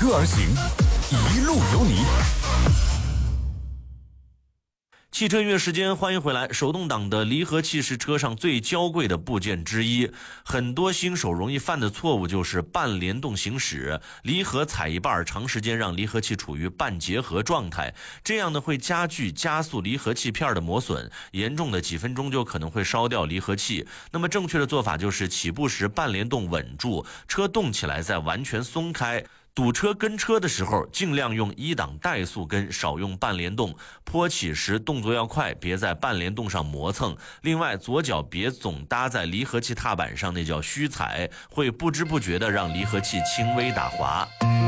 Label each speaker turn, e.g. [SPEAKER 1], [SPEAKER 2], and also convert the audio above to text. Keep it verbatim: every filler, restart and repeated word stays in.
[SPEAKER 1] 歌而行，一路有你。
[SPEAKER 2] 汽车音乐时间，欢迎回来。手动挡的离合器是车上最娇贵的部件之一，很多新手容易犯的错误就是半联动行驶，离合踩一半，长时间让离合器处于半结合状态，这样呢会加剧加速离合器片的磨损，严重的几分钟就可能会烧掉离合器。那么正确的做法就是起步时半联动稳住，车动起来再完全松开。堵车跟车的时候，尽量用一档怠速跟，少用半联动。坡起时动作要快，别在半联动上磨蹭。另外，左脚别总搭在离合器踏板上，那叫虚踩，会不知不觉的让离合器轻微打滑。